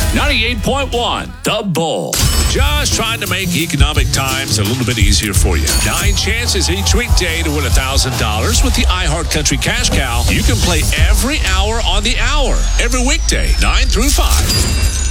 98.1 The Bull. Just trying to make economic times a little bit easier for you. 9 chances each weekday to win $1,000 with the iHeartCountry Cash Cow. You can play every hour on the hour, every weekday, 9 through 5.